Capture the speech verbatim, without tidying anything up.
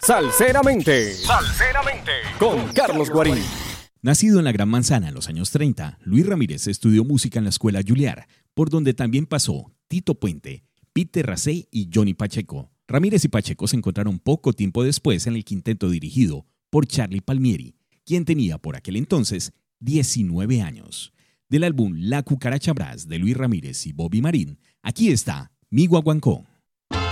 Salseramente. Salseramente. Con Carlos Guarín. Nacido en la Gran Manzana en los años treinta, Luis Ramírez estudió música en la Escuela Juilliard, por donde también pasó Tito Puente, Pete Racé y Johnny Pacheco. Ramírez y Pacheco se encontraron poco tiempo después en el quinteto dirigido por Charlie Palmieri, quien tenía por aquel entonces diecinueve años. Del álbum La Cucaracha Brass de Luis Ramírez y Bobby Marín, aquí está Mi Guaguancó.